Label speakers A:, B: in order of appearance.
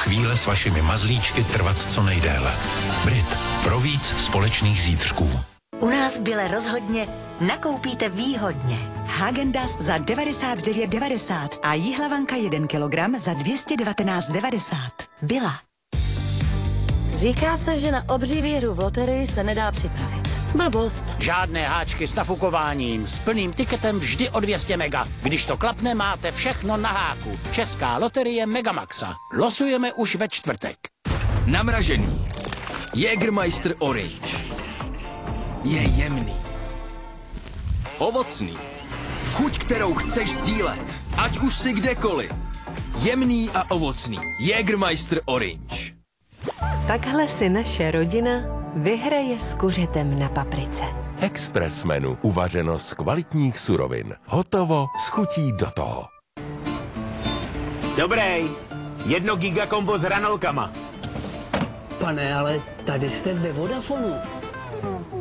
A: chvíle s vašimi mazlíčky trvat co nejdéle. Brit. Pro víc společných zítřků.
B: U nás v Bile rozhodně nakoupíte výhodně.
C: Häagen-Dazs za 99,90 a jihlavanka 1 kilogram za 219,90.
B: Byla. Říká se, že na obří výhru v loterii se nedá připravit. Blbost.
D: Žádné háčky s nafukováním, s plným tiketem vždy o 200 mega. Když to klapne, máte všechno na háku. Česká loterie Megamaxa. Losujeme už ve čtvrtek.
E: Namražený. Jägermeister Orange. Je jemný. Ovocný. Chuť, kterou chceš sdílet. Ať už si kdekoliv. Jemný a ovocný. Jägermeister Orange.
F: Takhle si naše rodina vyhraje s kuřetem na paprice.
G: Express menu. Uvařeno z kvalitních surovin. Hotovo s chutí do toho.
H: Dobrý. 1 gigakombo s hranolkama.
I: Pane, ale tady jste ve Vodafonu.